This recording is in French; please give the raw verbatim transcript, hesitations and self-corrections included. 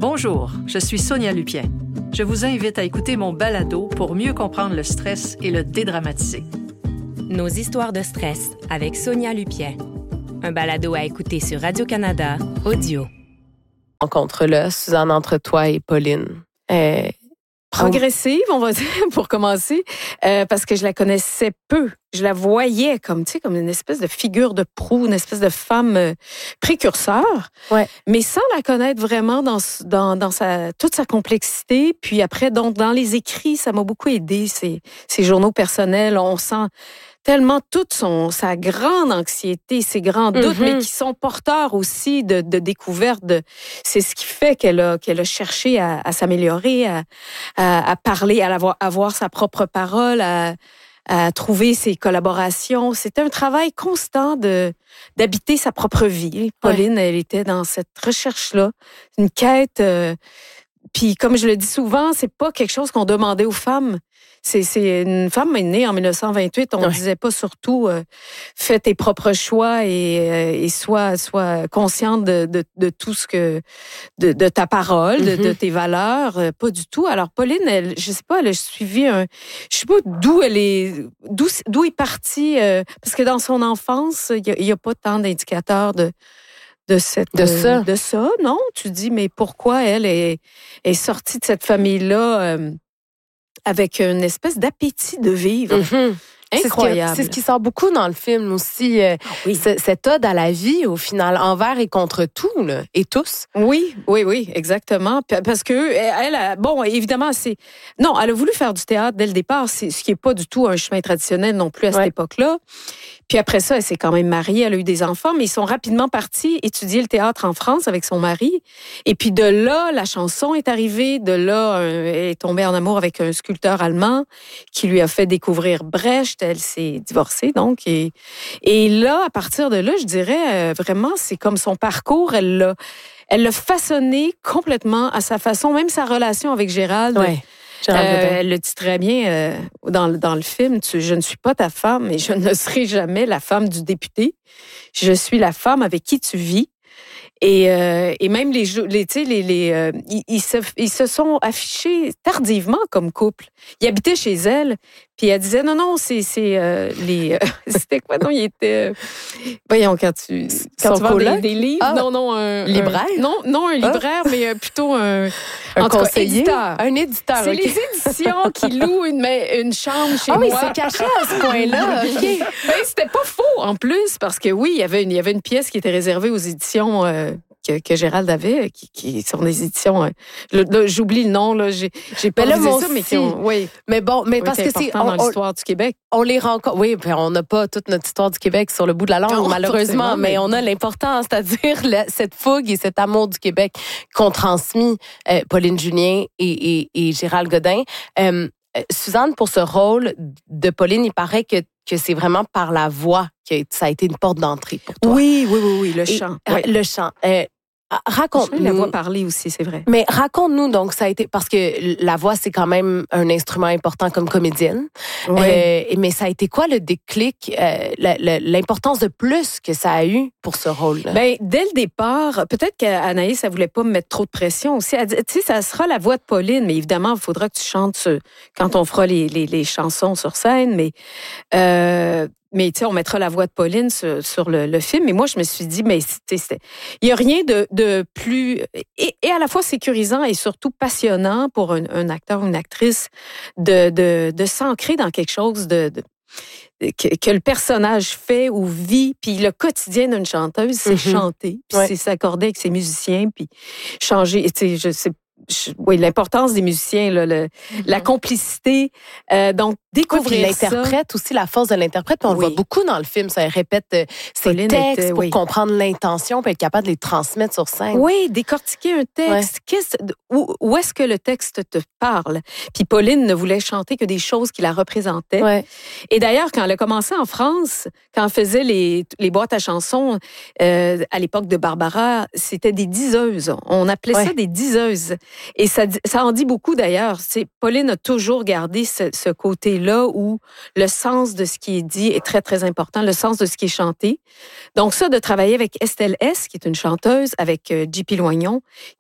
Bonjour, je suis Sonia Lupien. Je vous invite à écouter mon balado pour mieux comprendre le stress et le dédramatiser. Nos histoires de stress avec Sonia Lupien. Un balado à écouter sur Radio-Canada Audio. Rencontre-là, Suzanne, entre toi et Pauline. Euh, Progressive, on va dire, pour commencer, euh, parce que je la connaissais peu. Je la voyais comme, tu sais, comme une espèce de figure de proue, une espèce de femme euh, précurseur, ouais. mais sans la connaître vraiment dans, dans, dans sa, toute sa complexité. Puis après, donc, dans les écrits, ça m'a beaucoup aidé, ces, ces journaux personnels. On sent tellement toute son, sa grande anxiété, ses grands doutes, mm-hmm. mais qui sont porteurs aussi de, de découvertes. De, c'est ce qui fait qu'elle a, qu'elle a cherché à, à s'améliorer, à, à, à parler, à avoir, à avoir sa propre parole, à, à trouver ses collaborations. C'était un travail constant de, d'habiter sa propre vie. Pauline, ouais. elle était dans cette recherche-là, une quête. Euh, puis comme je le dis souvent, c'est pas quelque chose qu'on demandait aux femmes. C'est, c'est une femme est née en dix-neuf cent vingt-huit. On ne ouais. disait pas surtout euh, fais tes propres choix et, euh, et sois, sois consciente de, de, de tout ce que de, de ta parole, mm-hmm. de, de tes valeurs. Euh, pas du tout. Alors Pauline, elle, je sais pas, elle a suivi un, je sais pas d'où elle est, d'où d'où est partie euh, parce que dans son enfance, il y a, il y a pas tant d'indicateurs de de cette de ça, euh, de ça. Non, tu dis mais pourquoi elle est est sortie de cette famille-là? Euh, avec une espèce d'appétit de vivre. Mm-hmm. Incroyable. C'est ce, qui, c'est ce qui sort beaucoup dans le film aussi. Euh, ah oui. c- cette ode à la vie, au final, envers et contre tout, là, et tous. Oui, oui, oui, exactement. Parce que elle, a, bon, évidemment, c'est... Non, elle a voulu faire du théâtre dès le départ, c'est, ce qui n'est pas du tout un chemin traditionnel non plus à ouais. cette époque-là. Puis après ça, elle s'est quand même mariée, elle a eu des enfants, mais ils sont rapidement partis étudier le théâtre en France avec son mari. Et puis de là, la chanson est arrivée. De là, elle est tombée en amour avec un sculpteur allemand qui lui a fait découvrir Brecht. Elle s'est divorcée, donc. Et, et là, à partir de là, je dirais, vraiment, c'est comme son parcours. Elle l'a, elle l'a façonné complètement à sa façon, même sa relation avec Gérald. Ouais. Euh, elle le dit très bien euh, dans, dans le film, tu, je ne suis pas ta femme et je ne serai jamais la femme du député. Je suis la femme avec qui tu vis. Et, euh, et même les, les, tu sais, les, les, euh, ils, ils, se, ils se sont affichés tardivement comme couple. Ils habitaient chez elle, puis elle disait non, non, c'est, c'est euh, les. Euh, c'était quoi, non, il était. Euh, voyons, quand tu. Quand tu vends des, des livres. Ah, non, non, un. Libraire? Un, non, non, un libraire, ah. mais euh, plutôt un. Un en conseiller? Tout cas, éditeur. Un éditeur. C'est okay. les éditions qui louent une, une chambre chez ah, moi. Ah oui, c'est caché à ce point-là. Okay. Ben, c'était pas faux, en plus, parce que oui, il y avait une, il y avait une pièce qui était réservée aux éditions. Euh, Que, que Gérald avait, qui, qui sont des éditions. Là, là, j'oublie le nom, là, j'ai, j'ai pas dit ça, mais qui ont, oui. Mais bon, mais oui, parce que c'est on, dans l'histoire du Québec. On les rencontre. Oui, puis on n'a pas toute notre histoire du Québec sur le bout de la langue, non, malheureusement, mais... mais on a l'important, c'est-à-dire la, cette fougue et cet amour du Québec qu'ont transmis euh, Pauline Julien et, et, et Gérald Godin. Euh, Suzanne, pour ce rôle de Pauline, il paraît que que c'est vraiment par la voix que ça a été une porte d'entrée pour toi. Oui, oui, oui, oui, le chant. Et, oui. Le chant. Euh, raconte-nous. La voix parlée aussi, c'est vrai. Mais raconte-nous, donc, ça a été... Parce que la voix, c'est quand même un instrument important comme comédienne. Oui. Euh, mais ça a été quoi le déclic, euh, la, la, l'importance de plus que ça a eu pour ce rôle-là? Bien, dès le départ, peut-être qu'Anaïs, elle voulait pas me mettre trop de pression aussi. Elle dit, tu sais, ça sera la voix de Pauline, mais évidemment, il faudra que tu chantes sur, quand on fera les, les, les chansons sur scène, mais... Euh, Mais tu sais, on mettra la voix de Pauline sur, sur le, le film. Et moi, je me suis dit, mais il y a rien de, de plus et, et à la fois sécurisant et surtout passionnant pour un, un acteur ou une actrice de, de, de s'ancrer dans quelque chose de, de que, que le personnage fait ou vit. Puis le quotidien d'une chanteuse, c'est mm-hmm. chanter, puis ouais. c'est s'accorder avec ses musiciens, puis changer. Tu sais, je sais. Oui, l'importance des musiciens, là, le, mm-hmm. la complicité. Euh, donc, découvrir oui, l'interprète ça. aussi, la force de l'interprète. Puis on oui. le voit beaucoup dans le film. Ça répète euh, ses Pauline textes était, pour oui. comprendre l'intention puis être capable de les transmettre sur scène. Oui, décortiquer un texte. Ouais. Qu'est-ce, où, où est-ce que le texte te parle? Puis Pauline ne voulait chanter que des choses qui la représentaient. Ouais. Et d'ailleurs, quand elle a commencé en France, quand elle faisait les, les boîtes à chansons, euh, à l'époque de Barbara, c'était des diseuses. On appelait ouais. ça des diseuses. Et ça, ça en dit beaucoup d'ailleurs. C'est, Pauline a toujours gardé ce, ce côté-là où le sens de ce qui est dit est très, très important, le sens de ce qui est chanté. Donc ça, de travailler avec Estelle S., qui est une chanteuse, avec J P Loignon,